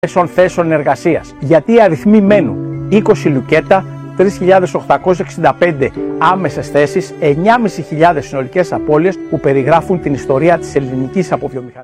θέσεων εργασίας. Γιατί οι αριθμοί μένουν 20 λουκέτα, 3.865 άμεσες θέσεις, 9.500 συνολικές απώλειες που περιγράφουν την ιστορία της ελληνικής αποβιομηχανίας.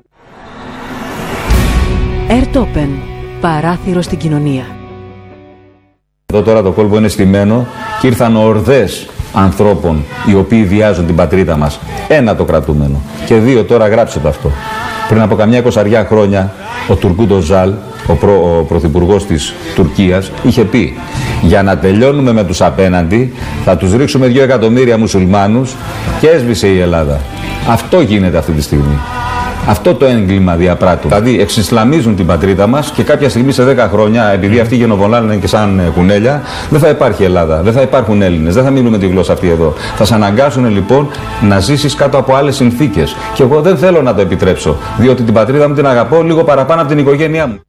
Airtopen, παράθυρο στην κοινωνία. Εδώ τώρα το κόλπο είναι στημένο και ήρθαν ορδές ανθρώπων οι οποίοι βιάζουν την πατρίδα μας. Ένα το κρατούμενο. Και δύο, τώρα γράψτε το αυτό. Πριν από καμιά 20 χρόνια ο Τουρκούντ Οσάλ, ο πρωθυπουργός της Τουρκίας, είχε πει: για να τελειώνουμε με τους απέναντι θα τους ρίξουμε 2 εκατομμύρια μουσουλμάνους, και έσβησε η Ελλάδα. Αυτό γίνεται αυτή τη στιγμή. Αυτό το έγκλημα διαπράττουν. Δηλαδή εξισλαμίζουν την πατρίδα μας και κάποια στιγμή σε 10 χρόνια, επειδή αυτοί γενοβολάνε και σαν κουνέλια, δεν θα υπάρχει Ελλάδα, δεν θα υπάρχουν Έλληνες, δεν θα μιλούμε τη γλώσσα αυτή εδώ. Θα σε αναγκάσουν λοιπόν να ζήσεις κάτω από άλλες συνθήκες. Και εγώ δεν θέλω να το επιτρέψω, διότι την πατρίδα μου την αγαπώ λίγο παραπάνω από την οικογένειά μου.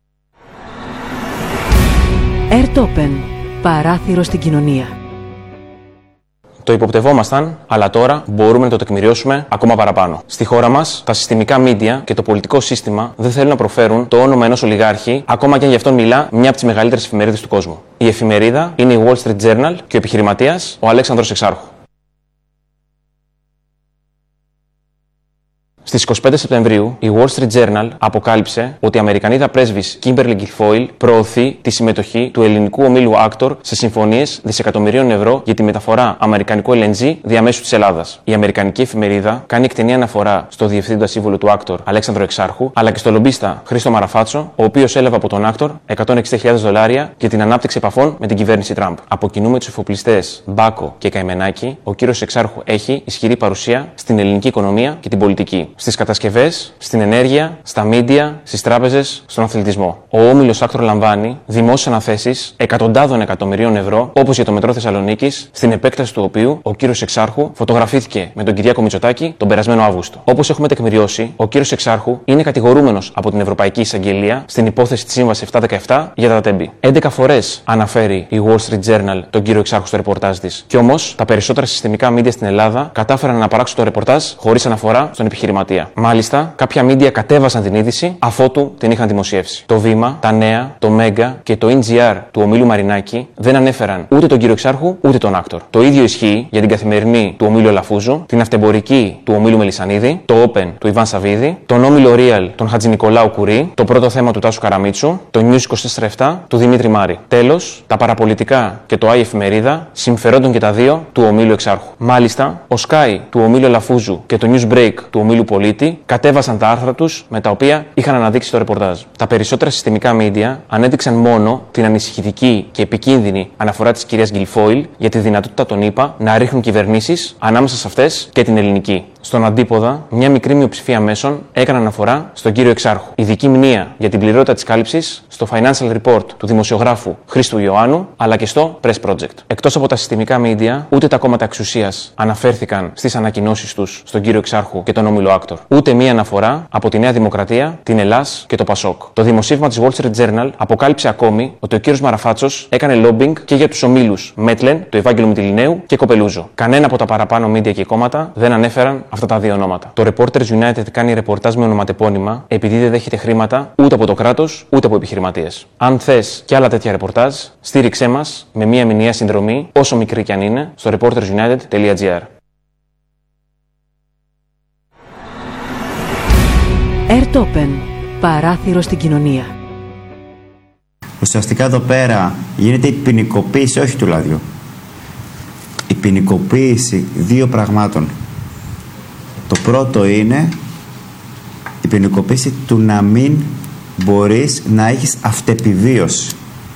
Airtopen, παράθυρο στην κοινωνία. Το υποπτευόμασταν, αλλά τώρα μπορούμε να το τεκμηριώσουμε ακόμα παραπάνω. Στη χώρα μας, τα συστημικά μίντια και το πολιτικό σύστημα δεν θέλουν να προφέρουν το όνομα ενός ολιγάρχη, ακόμα και αν γι' αυτόν μιλά μια από τις μεγαλύτερες εφημερίδες του κόσμου. Η εφημερίδα είναι η Wall Street Journal και ο επιχειρηματίας ο Αλέξανδρος Εξάρχου. Στις 25 Σεπτεμβρίου, η Wall Street Journal αποκάλυψε ότι η Αμερικανίδα πρέσβης Kimberly Guilfoyle προωθεί τη συμμετοχή του ελληνικού ομίλου Actor σε συμφωνίες δισεκατομμυρίων ευρώ για τη μεταφορά αμερικανικού LNG διαμέσου της Ελλάδας. Η αμερικανική εφημερίδα κάνει εκτενή αναφορά στο διευθύνοντα σύμβουλο του Actor Αλέξανδρο Εξάρχου, αλλά και στο λομπίστα Χρήστο Μαραφάτσο, ο οποίος έλαβε από τον Actor $160,000 για την ανάπτυξη επαφών με την κυβέρνηση Τραμπ. Από κοινού με τους εφοπλιστές Μπάκο και Καημενάκη, ο κύριος Εξάρχου έχει ισχυρή παρουσία στην ελληνική οικονομία και την πολιτική. Στις κατασκευές, στην ενέργεια, στα μίντια, στις τράπεζες, στον αθλητισμό. Ο όμιλος Actor λαμβάνει δημόσιες αναθέσεις εκατοντάδων εκατομμυρίων ευρώ, όπως για το μετρό Θεσσαλονίκης, στην επέκταση του οποίου ο κύριος Εξάρχου φωτογραφήθηκε με τον Κυριάκο Μητσοτάκη τον περασμένο Αύγουστο. Όπως έχουμε τεκμηριώσει, ο κύριος Εξάρχου είναι κατηγορούμενος από την Ευρωπαϊκή Εισαγγελία στην υπόθεση της Σύμβασης 717 για τα τέμπη. 11 φορές αναφέρει η Wall Street Journal τον κύριο Εξάρχου στο ρεπορτάζ της. Κι όμως, τα περισσότερα συστημικά μίντια στην Ελλάδα κατάφεραν να παράξουν το ρεπορτάζ χωρίς αναφορά στον επιχειρηματία. Μάλιστα, κάποια μίντια κατέβασαν την είδηση αφότου την είχαν δημοσιεύσει. Το Βήμα, τα Νέα, το Μέγκα και το NGR του ομίλου Μαρινάκη δεν ανέφεραν ούτε τον κύριο Εξάρχου ούτε τον Actor. Το ίδιο ισχύει για την Καθημερινή του ομίλου Αλαφούζου, την Αυτεμπορική του ομίλου Μελισσανίδη, το Open του Ιβάν Σαββίδη, τον όμιλο Real των Χατζηνικολάου Κουρί, το Πρώτο Θέμα του Τάσου Καραμίτσου, το News 24/7 του Δημήτρη Μάρη. Τέλος, τα παραπολιτικά και το Άι Εφημερίδα συμφερόντων και τα δύο του ομίλου Εξάρχου. Μάλιστα, ο Sky του ομίλου Αλαφούζου και το News Break του ομίλου Πολίτη κατέβασαν τα άρθρα τους με τα οποία είχαν αναδείξει το ρεπορτάζ. Τα περισσότερα συστημικά μίντια ανέδειξαν μόνο την ανησυχητική και επικίνδυνη αναφορά της κυρίας Guilfoyle για τη δυνατότητα των ΗΠΑ να ρίχνουν κυβερνήσεις ανάμεσα σε αυτές και την ελληνική. Στον αντίποδα, μια μικρή μειοψηφία μέσων έκανε αναφορά στον κύριο Εξάρχου. Ειδική μνήα για την πληρότητα της κάλυψης στο Financial Report του δημοσιογράφου Χρήστου Ιωάννου, αλλά και στο Press Project. Εκτός από τα συστημικά μίντια, ούτε τα κόμματα εξουσίας αναφέρθηκαν στις ανακοινώσεις τους στον κύριο Εξάρχου και τον όμιλο Actor. Ούτε μία αναφορά από τη Νέα Δημοκρατία, την Ελλάς και το Πασόκ. Το δημοσίευμα της Wall Street Journal αποκάλυψε ακόμη ότι ο κύριος Μαραφάτσος έκανε lobbying και για τους ομίλους Μέτλεν, του Ευάγγελου Μητυλινέου και Κοπελούζο. Κανένα από τα παραπάνω μίντια και κόμματα δεν ανέφεραν αυτά τα δύο ονόματα. Το Reporters United κάνει ρεπορτάζ με ονοματεπώνυμα επειδή δεν δέχεται χρήματα ούτε από το κράτος ούτε από επιχειρηματίες. Αν θες και άλλα τέτοια ρεπορτάζ, στήριξέ μας με μία μηνιαία συνδρομή, όσο μικρή κι αν είναι, στο reportersunited.gr. Airtopen, παράθυρο στην κοινωνία. Ουσιαστικά εδώ πέρα γίνεται η ποινικοποίηση όχι του λαδιού. Η ποινικοποίηση δύο πραγμάτων. Το πρώτο είναι η ποινικοποίηση του να μην μπορείς να έχεις αυτεπιβίωση.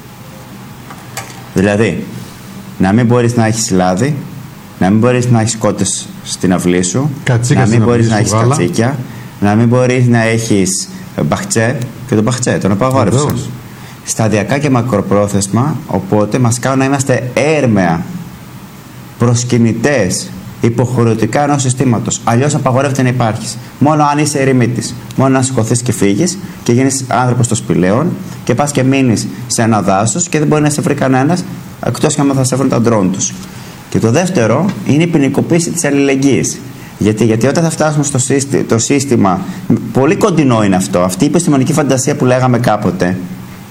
Δηλαδή, να μην μπορείς να έχεις λάδι, να μην μπορείς να έχεις κότες στην αυλή σου, να μην μπορείς να έχεις κατσίκια, να μην μπορείς να έχεις μπαχτσέ, και τον μπαχτσέ τον απαγόρευσαν. Σταδιακά και μακροπρόθεσμα, οπότε μας κάνουν να είμαστε έρμεα προσκυνητές υποχρεωτικά ενός συστήματος. Αλλιώς απαγορεύεται να υπάρχεις. Μόνο αν είσαι ερημίτης. Μόνο να σηκωθείς και φύγεις και γίνεις άνθρωπος των σπηλαίων και πας και μείνεις σε ένα δάσος και δεν μπορεί να σε βρει κανένας εκτός και άμα θα σε βρουν τα ντρόουν τους. Και το δεύτερο είναι η ποινικοποίηση της αλληλεγγύης. Γιατί όταν θα φτάσουμε στο σύστημα, πολύ κοντινό είναι αυτό, αυτή η επιστημονική φαντασία που λέγαμε κάποτε,